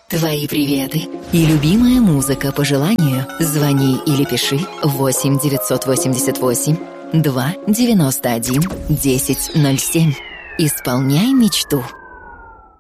Твои приветы и любимая музыка по желанию. Звони или пиши 8 988 2 91 10 07. Исполняй мечту.